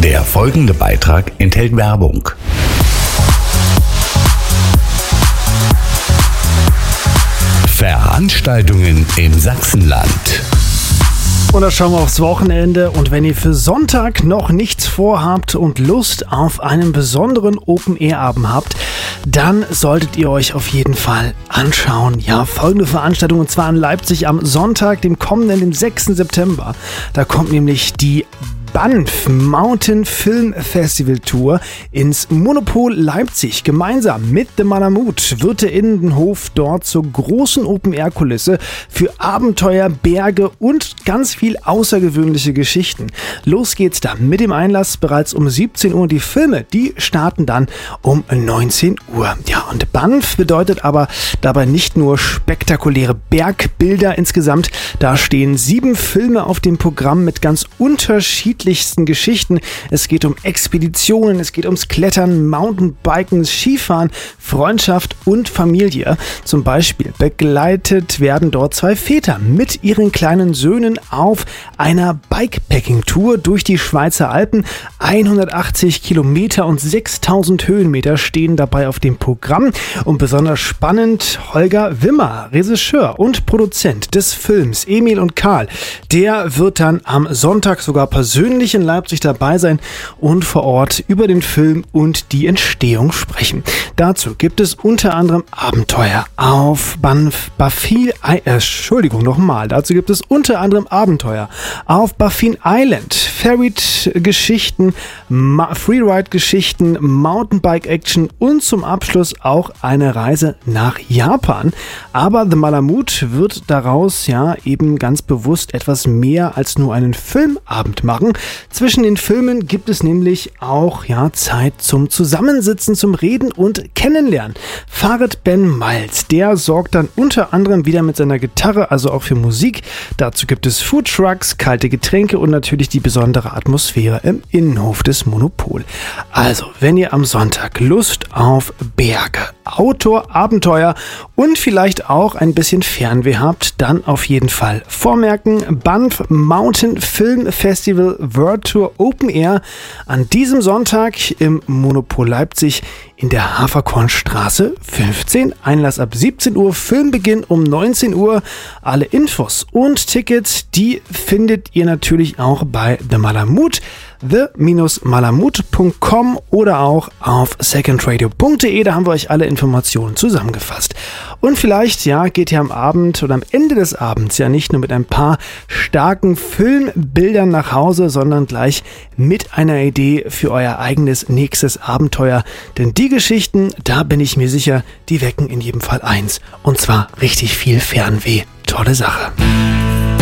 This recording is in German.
Der folgende Beitrag enthält Werbung. Veranstaltungen im Sachsenland. Und da schauen wir aufs Wochenende. Und wenn ihr für Sonntag noch nichts vorhabt und Lust auf einen besonderen Open-Air-Abend habt, dann solltet ihr euch auf jeden Fall anschauen. Ja, folgende Veranstaltung, und zwar in Leipzig am Sonntag, dem kommenden, dem 6. September. Da kommt nämlich die Banff Mountain Film Festival Tour ins Monopol Leipzig. Gemeinsam mit The Malamut wird der Innenhof dort zur großen Open-Air-Kulisse für Abenteuer, Berge und ganz viel außergewöhnliche Geschichten. Los geht's da mit dem Einlass bereits um 17 Uhr. Die Filme, die starten dann um 19 Uhr. Ja, und Banff bedeutet aber dabei nicht nur spektakuläre Bergbilder insgesamt. Da stehen 7 Filme auf dem Programm mit ganz unterschiedlichen Geschichten. Es geht um Expeditionen, es geht ums Klettern, Mountainbiken, Skifahren, Freundschaft und Familie. Zum Beispiel begleitet werden dort 2 Väter mit ihren kleinen Söhnen auf einer Bikepacking-Tour durch die Schweizer Alpen. 180 Kilometer und 6000 Höhenmeter stehen dabei auf dem Programm. Und besonders spannend, Holger Wimmer, Regisseur und Produzent des Films Emil und Karl, der wird dann am Sonntag sogar persönlich in Leipzig dabei sein und vor Ort über den Film und die Entstehung sprechen. Dazu gibt es unter anderem Abenteuer auf Baffin Island, Ferry-Geschichten, Freeride-Geschichten, Mountainbike-Action und zum Abschluss auch eine Reise nach Japan. Aber The Malamut wird daraus ja eben ganz bewusst etwas mehr als nur einen Filmabend machen. Zwischen den Filmen gibt es nämlich auch Zeit zum Zusammensitzen, zum Reden und Kennenlernen. Farid Ben Miles, der sorgt dann unter anderem wieder mit seiner Gitarre, also auch für Musik. Dazu gibt es Foodtrucks, kalte Getränke und natürlich die besondere Atmosphäre im Innenhof des Monopol. Also, wenn ihr am Sonntag Lust auf Berge, Outdoor, Abenteuer und vielleicht auch ein bisschen Fernweh habt, dann auf jeden Fall vormerken: Banff Mountain Film Festival World Tour Open Air an diesem Sonntag im Monopol Leipzig in der Haferkornstraße 15. Einlass ab 17 Uhr, Filmbeginn um 19 Uhr. Alle Infos und Tickets, die findet ihr natürlich auch bei The Malamut, the-malamut.com oder auch auf secondradio.de. Da haben wir euch alle Informationen zusammengefasst. Und vielleicht geht ihr am Abend oder am Ende des Abends nicht nur mit ein paar starken Filmbildern nach Hause, sondern gleich mit einer Idee für euer eigenes nächstes Abenteuer. Denn die Geschichten, da bin ich mir sicher, die wecken in jedem Fall eins. Und zwar richtig viel Fernweh. Tolle Sache.